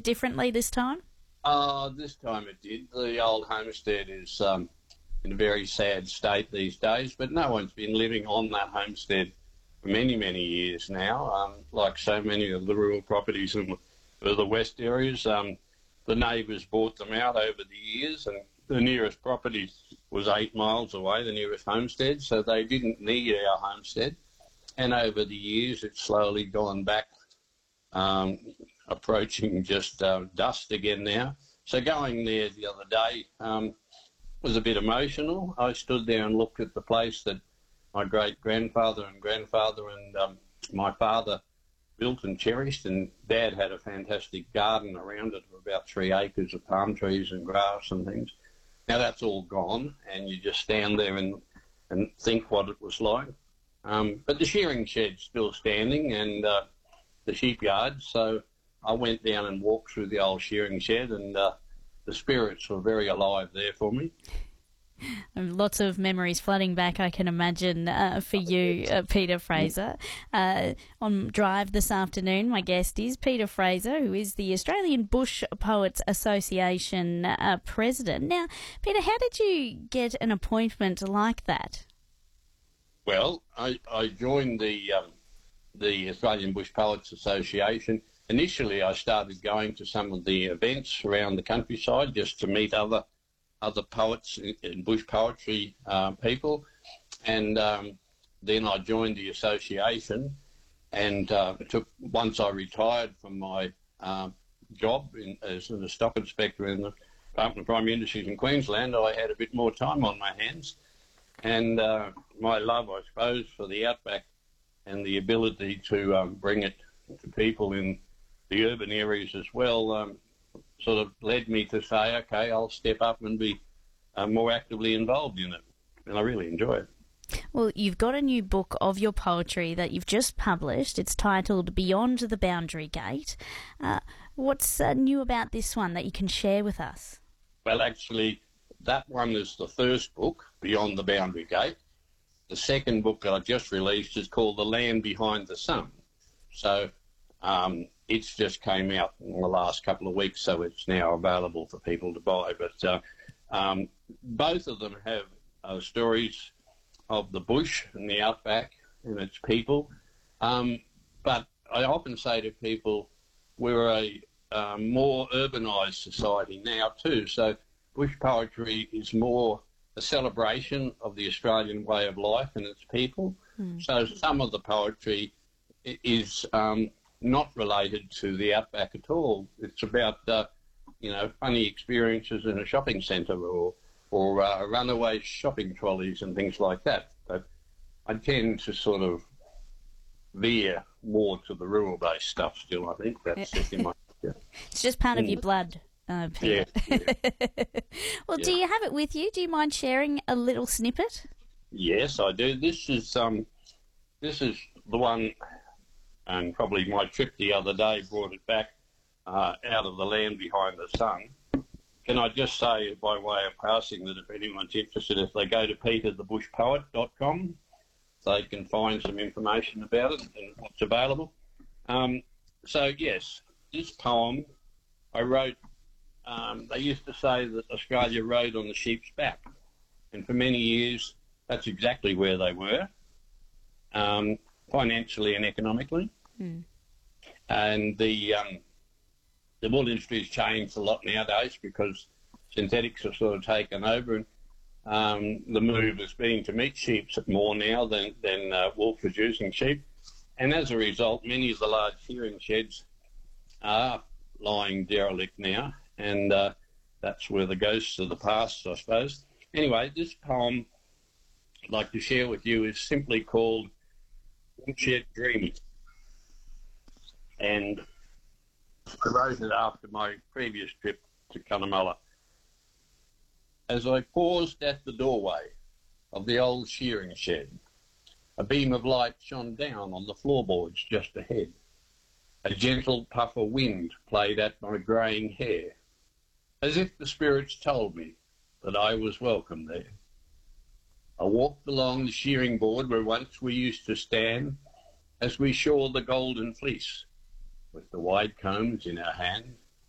differently this time? This time it did. The old homestead is in a very sad state these days, but no one's been living on that homestead for many, many years now. Like so many of the rural properties in the west areas, the neighbours bought them out over the years, and the nearest property was 8 miles away, the nearest homestead, so they didn't need our homestead. And over the years, it's slowly gone back, approaching just dust again now. So going there the other day was a bit emotional. I stood there and looked at the place that my great-grandfather and grandfather and my father built and cherished, and Dad had a fantastic garden around it of about 3 acres of palm trees and grass and things. Now that's all gone, and you just stand there and think what it was like. But the shearing shed's still standing, and the sheep yard, so I went down and walked through the old shearing shed, and the spirits were very alive there for me. Lots of memories flooding back, I can imagine, for you, Peter Fraser. On Drive this afternoon, my guest is Peter Fraser, who is the Australian Bush Poets Association president. Now, Peter, how did you get an appointment like that? Well, I joined the Australian Bush Poets Association. Initially, I started going to some of the events around the countryside just to meet other poets in bush poetry people, and then I joined the association, and once I retired from my job as a stock inspector in the Department of Primary Industries in Queensland, I had a bit more time on my hands, and my love, I suppose, for the outback and the ability to bring it to people in the urban areas as well sort of led me to say, okay, I'll step up and be more actively involved in it. And I really enjoy it. Well, you've got a new book of your poetry that you've just published. It's titled Beyond the Boundary Gate. What's new about this one that you can share with us? Well, actually, that one is the first book, Beyond the Boundary Gate. The second book that I just released is called The Land Behind the Sun. So it's just came out in the last couple of weeks, so it's now available for people to buy. But both of them have stories of the bush and the outback and its people. But I often say to people, we're a more urbanised society now too. So bush poetry is more a celebration of the Australian way of life and its people. So some of the poetry is not related to the outback at all. It's about, funny experiences in a shopping centre or runaway shopping trolleys and things like that. But I tend to sort of veer more to the rural-based stuff still, I think. That's just in my... Yeah. It's just part of your blood, Peter. Yeah. Well, do you have it with you? Do you mind sharing a little snippet? Yes, I do. This is the one, and probably my trip the other day brought it back out of the land behind the sun. Can I just say, by way of passing, that if anyone's interested, if they go to peterthebushpoet.com, they can find some information about it and what's available. So, yes, this poem I wrote, they used to say that Australia rode on the sheep's back, and for many years that's exactly where they were, financially and economically. And the wool industry has changed a lot nowadays because synthetics have sort of taken over, and the move has been to meat sheep more now than wool-producing sheep. And as a result, many of the large shearing sheds are lying derelict now, and that's where the ghosts of the past, I suppose. Anyway, this poem I'd like to share with you is simply called Woolshed Dreaming. And I wrote it after my previous trip to Cunnamulla. As I paused at the doorway of the old shearing shed, a beam of light shone down on the floorboards just ahead. A gentle puff of wind played at my greying hair, as if the spirits told me that I was welcome there. I walked along the shearing board where once we used to stand as we shore the golden fleece, with the wide combs in our hand,